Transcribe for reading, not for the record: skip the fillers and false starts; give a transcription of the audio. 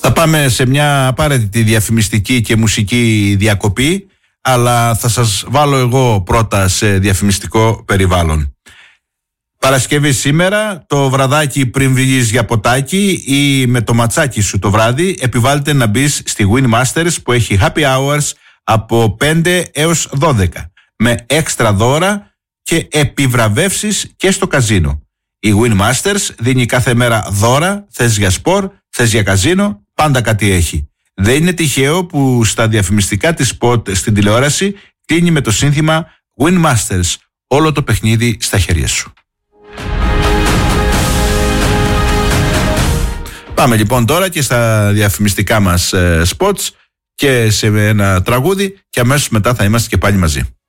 Θα πάμε σε μια απαραίτητη διαφημιστική και μουσική διακοπή, αλλά θα σας βάλω εγώ πρώτα σε διαφημιστικό περιβάλλον. Παρασκευή σήμερα, το βραδάκι πριν βγεις για ποτάκι ή με το ματσάκι σου το βράδυ, επιβάλλεται να μπεις στη Win Masters που έχει happy hours από 5 έως 12 με έξτρα δώρα και επιβραβεύσεις και στο καζίνο. Η Win Masters δίνει κάθε μέρα δώρα, θες για σπορ, θες για καζίνο, πάντα κάτι έχει. Δεν είναι τυχαίο που στα διαφημιστικά της spot στην τηλεόραση κλείνει με το σύνθημα Win Masters, όλο το παιχνίδι στα χέρια σου. Πάμε λοιπόν τώρα και στα διαφημιστικά μας spots και σε ένα τραγούδι και αμέσως μετά θα είμαστε και πάλι μαζί.